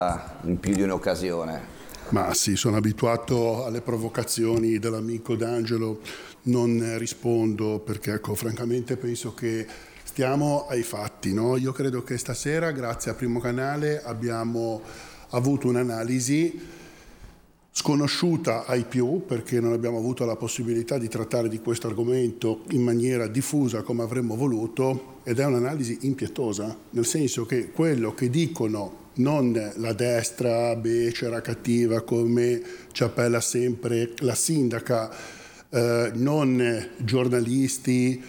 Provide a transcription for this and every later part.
in più di un'occasione. Ma sì, sono abituato alle provocazioni dell'amico D'Angelo, non rispondo perché, ecco, francamente penso che stiamo ai fatti, no? Io credo che stasera, grazie a Primo Canale, abbiamo avuto un'analisi sconosciuta ai più, perché non abbiamo avuto la possibilità di trattare di questo argomento in maniera diffusa come avremmo voluto, ed è un'analisi impietosa, nel senso che quello che dicono non la destra becera, cattiva, come ci appella sempre la sindaca, non giornalisti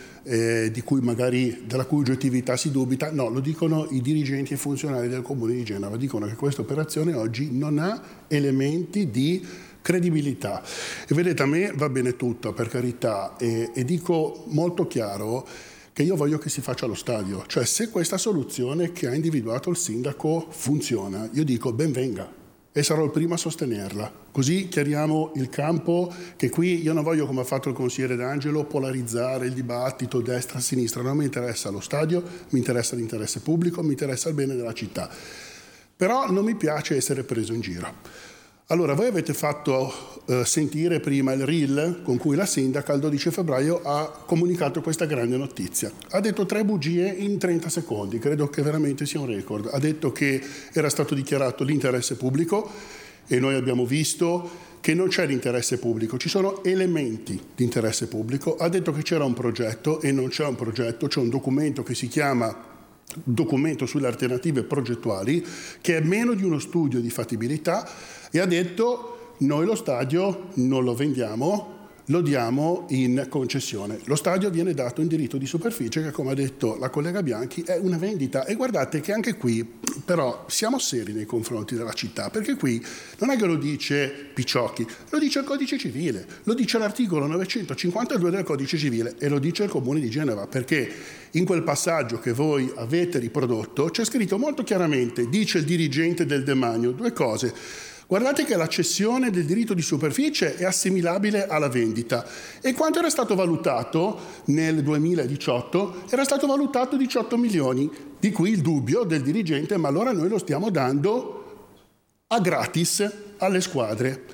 della cui oggettività si dubita, no, lo dicono i dirigenti e funzionari del Comune di Genova, dicono che questa operazione oggi non ha elementi di credibilità. E vedete, a me va bene tutto, per carità, e dico molto chiaro che io voglio che si faccia lo stadio, cioè se questa soluzione che ha individuato il sindaco funziona, io dico ben venga e sarò il primo a sostenerla, così chiariamo il campo, che qui io non voglio, come ha fatto il consigliere D'Angelo, polarizzare il dibattito destra-sinistra, non mi interessa lo stadio, mi interessa l'interesse pubblico, mi interessa il bene della città, però non mi piace essere preso in giro. Allora, voi avete fatto sentire prima il reel con cui la sindaca il 12 febbraio ha comunicato questa grande notizia. Ha detto 3 bugie in 30 secondi, credo che veramente sia un record. Ha detto che era stato dichiarato l'interesse pubblico e noi abbiamo visto che non c'è l'interesse pubblico, ci sono elementi di interesse pubblico. Ha detto che c'era un progetto e non c'è un progetto, c'è un documento che si chiama documento sulle alternative progettuali, che è meno di uno studio di fattibilità, e ha detto noi lo stadio non lo vendiamo, lo diamo in concessione. Lo stadio viene dato in diritto di superficie, che come ha detto la collega Bianchi è una vendita, e guardate che anche qui però siamo seri nei confronti della città, perché qui non è che lo dice Picciocchi, lo dice il Codice Civile, lo dice l'articolo 952 del Codice Civile e lo dice il Comune di Genova, perché in quel passaggio che voi avete riprodotto c'è scritto molto chiaramente, dice il dirigente del demanio, 2 cose. Guardate che la cessione del diritto di superficie è assimilabile alla vendita, e quanto era stato valutato nel 2018? Era stato valutato 18 milioni, di cui il dubbio del dirigente, ma allora noi lo stiamo dando a gratis alle squadre.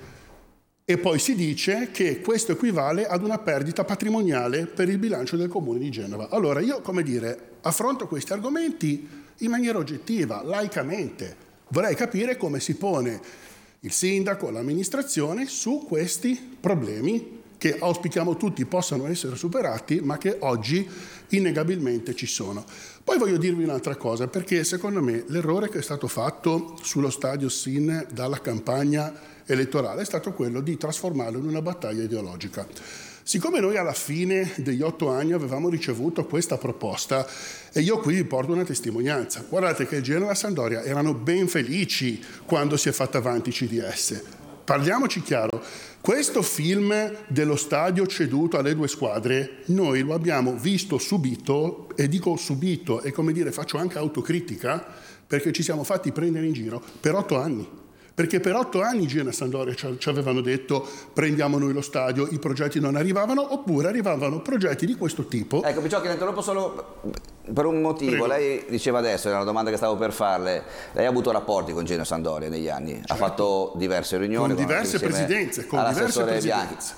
E poi si dice che questo equivale ad una perdita patrimoniale per il bilancio del Comune di Genova. Allora io, affronto questi argomenti in maniera oggettiva, laicamente. Vorrei capire come si pone il sindaco, l'amministrazione su questi problemi che auspichiamo tutti possano essere superati, ma che oggi innegabilmente ci sono. Poi voglio dirvi un'altra cosa, perché secondo me l'errore che è stato fatto sullo stadio sin dalla campagna elettorale è stato quello di trasformarlo in una battaglia ideologica. Siccome noi alla fine degli 8 anni avevamo ricevuto questa proposta, e io qui vi porto una testimonianza, guardate che il Genoa e la Sampdoria erano ben felici quando si è fatta avanti CDS. Parliamoci chiaro, questo film dello stadio ceduto alle 2 squadre, noi lo abbiamo visto subito, e dico subito, e faccio anche autocritica, perché ci siamo fatti prendere in giro per 8 anni. Perché per 8 anni Genoa e Sampdoria ci avevano detto prendiamo noi lo stadio, i progetti non arrivavano, oppure arrivavano progetti di questo tipo. Ecco, Picciocchi, la interrompo solo per un motivo. Prego. Lei diceva adesso, era una domanda che stavo per farle, lei ha avuto rapporti con Genoa e Sampdoria negli anni, certo. Ha fatto diverse riunioni. Con diverse presidenze, Bianchi.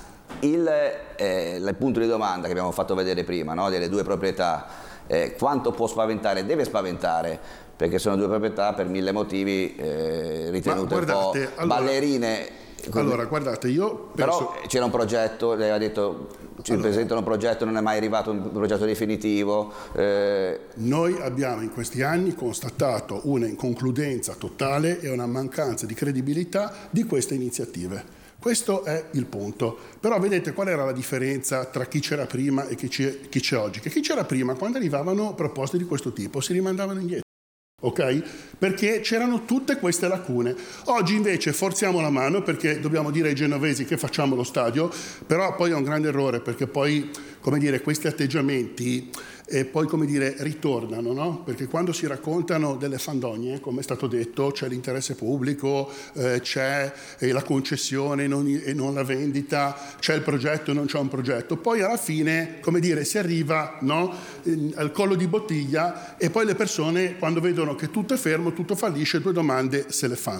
Il punto di domanda che abbiamo fatto vedere prima, no, delle 2 proprietà, quanto può spaventare, deve spaventare, perché sono 2 proprietà per 1000 motivi ritenute un po' ballerine. Allora, guardate, io penso... Però c'era un progetto, lei ha detto ci presentano un progetto, non è mai arrivato un progetto definitivo. Noi abbiamo in questi anni constatato una inconcludenza totale e una mancanza di credibilità di queste iniziative. Questo è il punto. Però vedete qual era la differenza tra chi c'era prima e chi c'è oggi? Che chi c'era prima, quando arrivavano proposte di questo tipo, si rimandavano indietro. Ok? Perché c'erano tutte queste lacune. Oggi invece forziamo la mano, perché dobbiamo dire ai genovesi che facciamo lo stadio, però poi è un grande errore, perché poi come dire, questi atteggiamenti poi, come dire, ritornano, no? Perché quando si raccontano delle fandonie, come è stato detto, c'è l'interesse pubblico, c'è la concessione e non la vendita, c'è il progetto e non c'è un progetto, poi alla fine, come dire, si arriva, no, al collo di bottiglia, e poi le persone, quando vedono che tutto è fermo, tutto fallisce, due domande se le fanno.